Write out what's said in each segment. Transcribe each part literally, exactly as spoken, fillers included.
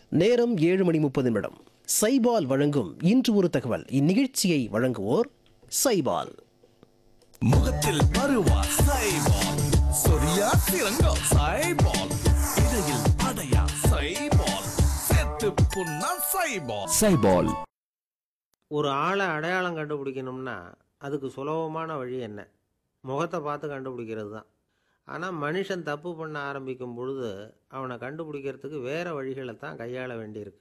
நேரம் ஏழு மணி முப்பது நிமிடம். சைபால் வழங்கும் இன்று ஒரு தகவல். இந்நிகழ்ச்சியை வழங்குவோர் சைபால். முகத்தில் பருவா சைபால், சொரியா சிறங்கா சைபால், இடையில் அடையா சைபால், செத்து புண்ணா சைபால். சைபால். ஒரு ஆளை அடையாளம் கண்டுபிடிக்கணும்னா அதுக்கு சுலபமான வழி என்ன? முகத்தை பார்த்து கண்டுபிடிக்கிறது தான். ஆனால் மனுஷன் தப்பு பண்ண ஆரம்பிக்கும் பொழுது அவனை கண்டுபிடிக்கிறதுக்கு வேறு வழிகளை தான் கையாள வேண்டியிருக்கு.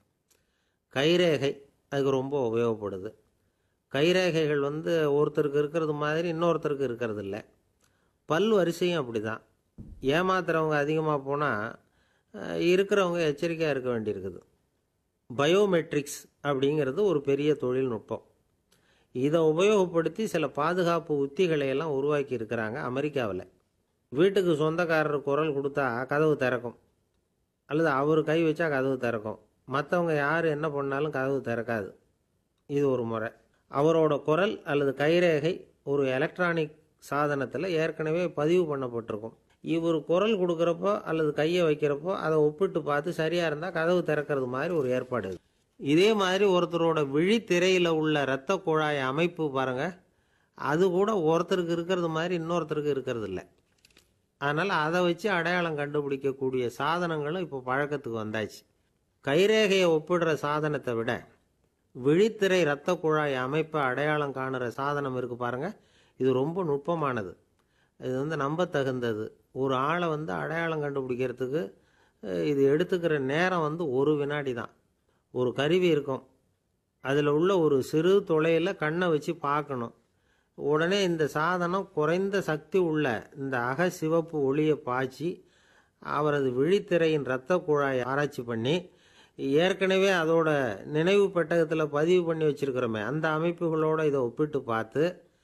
கைரேகை அதுக்கு ரொம்ப உபயோகப்படுது. கைரேகைகள் வந்து ஒருத்தருக்கு இருக்கிறது மாதிரி இன்னொருத்தருக்கு இருக்கிறது இல்லை. பல் வரிசையும் அப்படி தான். ஏமாத்துறவங்க அதிகமாக போனால் இருக்கிறவங்க எச்சரிக்கையாக இருக்க வேண்டியிருக்குது. பயோமெட்ரிக்ஸ் அப்படிங்கிறது ஒரு பெரிய தொழில்நுட்பம். இதை உபயோகப்படுத்தி சில பாதுகாப்பு உத்திகளை எல்லாம் உருவாக்கி இருக்கிறாங்க அமெரிக்காவில். வீட்டுக்கு சொந்தக்காரர் குரல் கொடுத்தா கதவு திறக்கும், அல்லது அவர் கை வச்சா கதவு திறக்கும். மற்றவங்க யார் என்ன பண்ணாலும் கதவு திறக்காது. இது ஒரு முறை. அவரோட குரல் அல்லது கைரேகை ஒரு எலக்ட்ரானிக் சாதனத்தில் ஏற்கனவே பதிவு பண்ணப்பட்டிருக்கும். இவர் குரல் கொடுக்குறப்போ அல்லது கையை வைக்கிறப்போ அதை ஒப்பிட்டு பார்த்து சரியாக இருந்தால் கதவு திறக்கிறது மாதிரி ஒரு ஏற்பாடு. இதே மாதிரி ஒருத்தரோட விழித்திரையில் உள்ள இரத்த குழாய் அமைப்பு பாருங்கள், அது கூட ஒருத்தருக்கு இருக்கிறது மாதிரி இன்னொருத்தருக்கு இருக்கிறது இல்லை. அதனால் அதை வச்சு அடையாளம் கண்டுபிடிக்கக்கூடிய சாதனங்களும் இப்போ பழக்கத்துக்கு வந்தாச்சு. கைரேகையை ஒப்பிடுற சாதனத்தை விட விழித்திரை இரத்த குழாய் அமைப்பை அடையாளம் காணுற சாதனம் இருக்குது பாருங்கள், இது ரொம்ப நுட்பமானது. இது வந்து நம்ப தகுந்தது. ஒரு ஆளை வந்து அடையாளம் கண்டுபிடிக்கிறதுக்கு இது எடுத்துக்கிற நேரம் வந்து ஒரு வினாடி தான். ஒரு கருவி இருக்கும், அதில் உள்ள ஒரு சிறு துளையில் கண்ணை வச்சு பார்க்கணும். உடனே இந்த சாதனம் குறைந்த சக்தி உள்ள இந்த அக சிவப்பு ஒளியை பாய்ச்சி அவரது விழித்திரையின் இரத்த குழாயை ஆராய்ச்சி பண்ணி ஏற்கனவே அதோட நினைவு பெட்டகத்தில் பதிவு பண்ணி வச்சுருக்கிறோமே அந்த அமைப்புகளோடு இதை ஒப்பிட்டு பார்த்து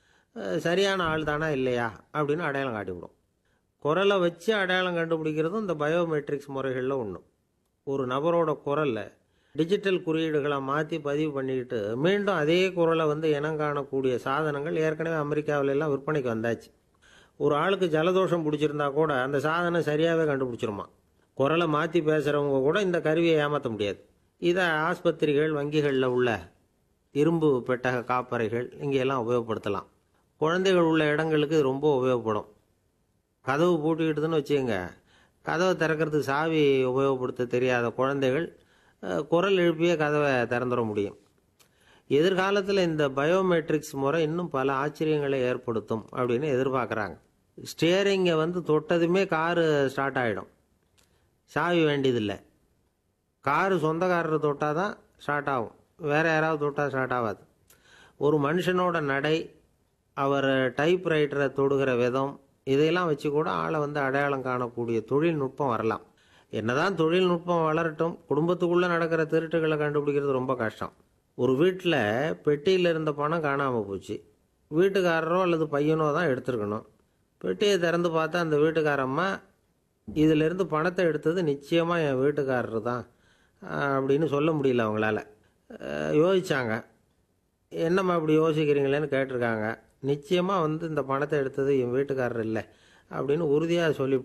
சரியான ஆள் தானா இல்லையா அப்படின்னு அடையாளம் காட்டிவிடும். குரலை வச்சு அடையாளம் கண்டுபிடிக்கிறதும் இந்த பயோமெட்ரிக்ஸ் முறைகளில் ஒன்று. ஒரு நபரோட குரலில் டிஜிட்டல் குறியீடுகளை மாற்றி பதிவு பண்ணிக்கிட்டு மீண்டும் அதே குரலை வந்து இனம் காணக்கூடிய சாதனங்கள் ஏற்கனவே அமெரிக்காவில எல்லாம் விற்பனைக்கு வந்தாச்சு. ஒரு ஆளுக்கு ஜலதோஷம் பிடிச்சிருந்தா கூட அந்த சாதனம் சரியாகவே கண்டுபிடிச்சிருமா. குரலை மாற்றி பேசுகிறவங்க கூட இந்த கருவியை ஏமாற்ற முடியாது. இதை ஆஸ்பத்திரிகள், வங்கிகளில் உள்ள இரும்பு பெட்டக காப்பறைகள் இங்கெல்லாம் உபயோகப்படுத்தலாம். குழந்தைகள் உள்ள இடங்களுக்கு இது ரொம்ப உபயோகப்படும். கதவு பூட்டிக்கிட்டுதுன்னு வச்சுக்கோங்க, கதவை திறக்கிறதுக்கு சாவி உபயோகப்படுத்த தெரியாத குழந்தைகள் குரல் எழுப்பியே கதவை திறந்துட முடியும். எதிர்காலத்தில் இந்த பயோமெட்ரிக்ஸ் முறை இன்னும் பல ஆச்சரியங்களை ஏற்படுத்தும் அப்படின்னு எதிர்பார்க்குறாங்க. ஸ்டியரிங்கை வந்து தொட்டதுமே காரு ஸ்டார்ட் ஆகிடும், சாவி வேண்டியதில்லை. காரு சொந்தக்காரர் தொட்டால் தான் ஸ்டார்ட் ஆகும், வேறு யாராவது தொட்டால் ஸ்டார்ட் ஆகாது. ஒரு மனுஷனோட நடை, அவர் டைப்ரைட்டரை தொடுகிற விதம், இதையெல்லாம் வச்சு கூட ஆளை வந்து அடையாளம் காணக்கூடிய தொழில்நுட்பம் வரலாம். என்னதான் தொழில்நுட்பம் வளரட்டும், குடும்பத்துக்குள்ளே நடக்கிற திருட்டுகளை கண்டுபிடிக்கிறது ரொம்ப கஷ்டம். ஒரு வீட்டில் பெட்டியில் இருந்த பணம் காணாமல் போச்சு. வீட்டுக்காரரோ அல்லது பையனோ தான் எடுத்துருக்கணும். பெட்டியை திறந்து பார்த்தா அந்த வீட்டுக்காரம்மா இதிலிருந்து பணத்தை எடுத்தது நிச்சயமாக என் வீட்டுக்காரரு தான் அப்படின்னு சொல்ல முடியல அவங்களால. யோசித்தாங்க, என்னம்மா இப்படி யோசிக்கிறீங்களேன்னு கேட்டிருக்காங்க. நிச்சயமாக வந்து இந்த பணத்தை எடுத்தது என் வீட்டுக்காரர் இல்லை அப்படின்னு உறுதியாக சொல்லி